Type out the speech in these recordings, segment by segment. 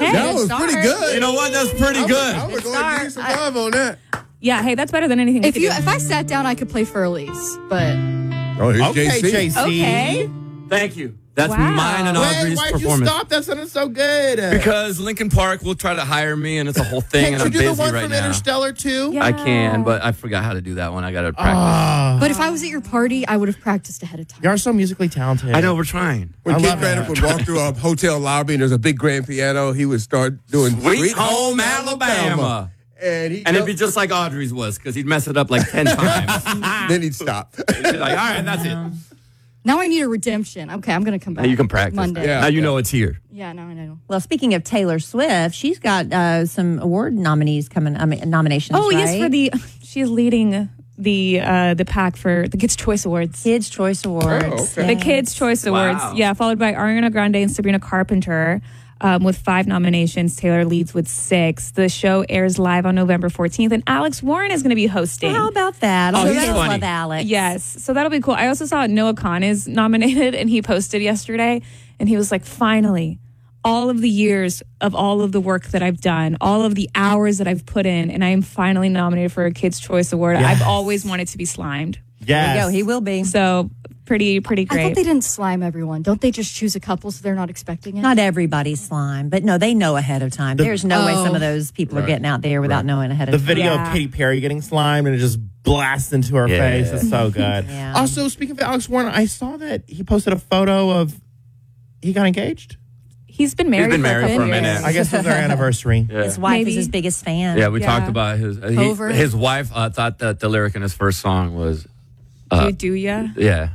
That was pretty good. You know what? That's pretty good. I was going to give you some love on that. Yeah, hey, that's better than anything. If I sat down, I could play for Elise, but Oh, here's Okay, JC. JC. Okay. Thank you. That's Wow. mine and Audrey's Why'd you performance. stop? That sounded so good. Because Lincoln Park will try to hire me, and it's a whole thing, Can't and you I'm do the busy one right from now. Interstellar too? Yeah. I can, but I forgot how to do that one. I got to practice. but if I was at your party, I would have practiced ahead of time. You are so musically talented. I know, we're trying. When I Kid love Craddock it. would walk through a hotel lobby and there's a big grand piano, he would start doing Sweet Home Alabama. And it'd be just like Audrey's was, because he'd mess it up like 10 times. then he'd stop. He'd be like, all right, that's it. Now I need a redemption. Okay, I'm going to come back. Now you can practice. Monday. Yeah. Now you know it's here. Yeah, now I know. Well, speaking of Taylor Swift, she's got some award nominations coming. Nominations. Oh, yes, right? she's leading the pack for the Kids' Choice Awards. Kids' Choice Awards. okay. The Kids' Choice Awards. Wow. Yeah, followed by Ariana Grande and Sabrina Carpenter with 5 nominations. Taylor leads with 6. The show airs live on November 14th, and Alex Warren is going to be hosting. How about that? Oh, All the he's kids funny. love Alex. Yes, so that'll be cool. I also saw Noah Khan is nominated, and he posted yesterday, and he was like, finally, all of the years of all of the work that I've done, all of the hours that I've put in, and I am finally nominated for a Kids' Choice Award. Yes. I've always wanted to be slimed. There you Yes. go. He will be. So pretty I great. thought they didn't slime everyone. Don't they just choose a couple so they're not expecting it? Not everybody's slime, but no, they know ahead of time. There's no way some of those people are getting out there without knowing ahead The of time. video Yeah. of Katy Perry getting slimed and it just blasts into her Yeah. face. It's so good. Yeah. Also, speaking of Alex Warren, I saw that he posted a photo of he got engaged. He's been married, He's been married couple for a years. minute. I guess it was their anniversary. Yeah. His wife Maybe. is his biggest fan. Yeah, we Yeah. talked about his Over. his wife thought that the lyric in his first song was Do ya? yeah.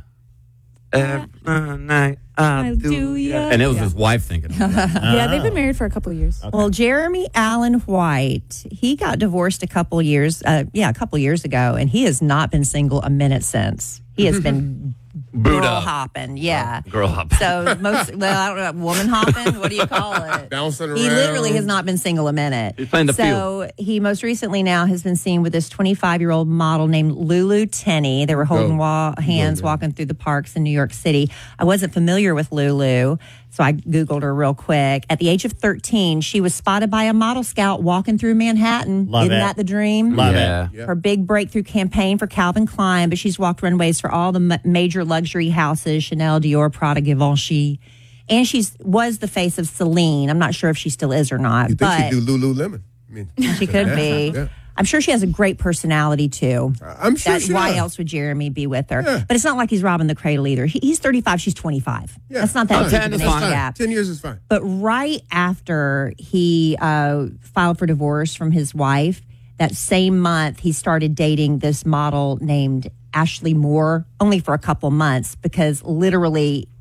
Every night I do ya. And it was his wife thinking of it. Yeah, they've been married for a couple of years. Well, Jeremy Allen White, he got divorced a couple years ago, and he has not been single a minute since. He has been Boot girl up. hopping, yeah. Girl hop. So I don't know, woman hopping. What do you call it? Bouncing He around. literally has not been single a minute. He's playing the So he most recently now has been seen with this 25-year-old model named Lulu Tenney. They were holding hands walking through the parks in New York City. I wasn't familiar with Lulu, so I Googled her real quick. At the age of 13, she was spotted by a model scout walking through Manhattan. Love Isn't it. that the dream? Love Yeah. it. Her big breakthrough campaign for Calvin Klein, but she's walked runways for all the major luxury houses, Chanel, Dior, Prada, Givenchy. And she was the face of Celine. I'm not sure if she still is or not, You think but she'd do Lululemon? I mean, she could be. Yeah. I'm sure she has a great personality, too. I'm sure she Why does. else would Jeremy be with her? Yeah. But it's not like he's robbing the cradle either. He's 35, she's 25. Yeah. That's not that big 10 of an is age fine. gap. 10 years is fine. But right after he filed for divorce from his wife, that same month, he started dating this model named Ashley Moore, only for a couple months, because literally,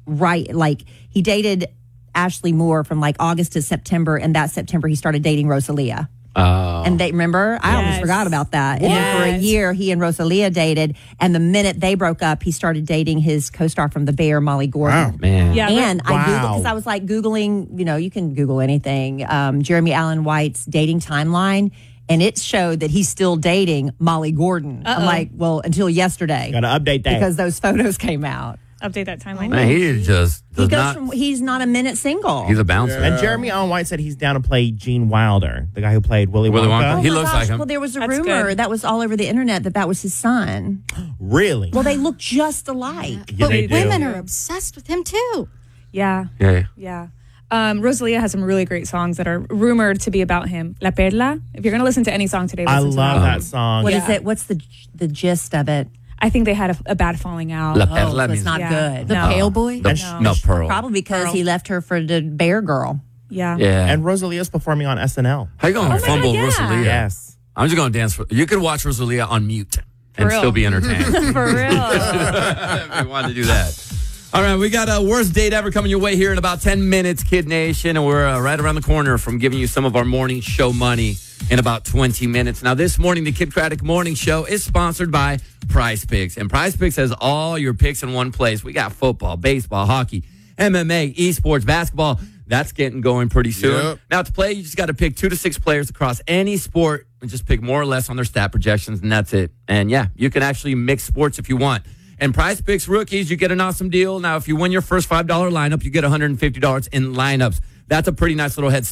he dated Ashley Moore from like August to September, and that September he started dating Rosalia. Oh. And they remember, I almost Yes. forgot about that. And then for a Yes. year, he and Rosalia dated, and the minute they broke up, he started dating his co-star from The Bear, Molly Gordon. Wow. Man. Yeah, And I Googled, Wow. because I was like Googling, you can Google anything, Jeremy Allen White's dating timeline, and it showed that he's still dating Molly Gordon. I'm like, well, until yesterday. Got to update that. Because those photos came out. update that timeline. Man, he just He does goes not. from, he's not a minute single. He's a bouncer. And Jeremy Allen White said he's down to play Gene Wilder, the guy who played Willy Willy Wonka. Wonka. He Oh my looks gosh, like him. Well, there was a That's rumor good. that was all over the internet that was his son. Really? Well, they look just alike. Yeah, But they do. women are obsessed with him too. Yeah. Yeah. Rosalia has some really great songs that are rumored to be about him. La Perla. If you're going to listen to any song today, I listen to love that. that song. What is Yeah. it? What's the gist of it? I think they had a bad falling out. La Oh, Perla so it's means not Yeah. good. The No. pale boy. no pearl. Probably because Pearl. he left her for the Bear Girl. Yeah. Yeah. And Rosalia's performing on SNL. How you gonna my fumble God, yeah. Rosalia? Yes. I'm just gonna dance for. You could watch Rosalia on mute and real. still be entertained. For real. If you wanted to do that. All right, we got a worst date ever coming your way here in about 10 minutes, Kid Nation, and we're right around the corner from giving you some of our morning show money in about 20 minutes. Now, this morning, the Kid Craddock Morning Show is sponsored by Prize Picks, and Prize Picks has all your picks in one place. We got football, baseball, hockey, MMA, esports, basketball. That's getting going pretty soon. Yep. Now, to play, you just got to pick 2 to 6 players across any sport and just pick more or less on their stat projections, and that's it. And yeah, you can actually mix sports if you want. And Prize Picks rookies, you get an awesome deal. Now, if you win your first $5 lineup, you get $150 in lineups. That's a pretty nice little head start.